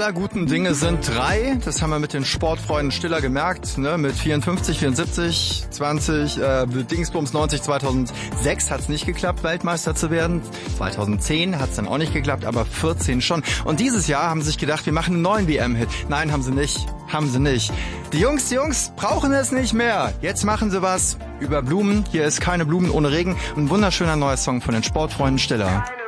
aller guten Dinge sind 3. Das haben wir mit den Sportfreunden Stiller gemerkt, ne? Mit 54, 74, 20, Dingsbums 90, 2006 hat's nicht geklappt, Weltmeister zu werden. 2010 hat's dann auch nicht geklappt, aber 14 schon. Und dieses Jahr haben sie sich gedacht, wir machen einen neuen WM-Hit. Nein, haben sie nicht. Die Jungs brauchen es nicht mehr. Jetzt machen sie was über Blumen. Hier ist Keine Blumen ohne Regen. Ein wunderschöner neuer Song von den Sportfreunden Stiller.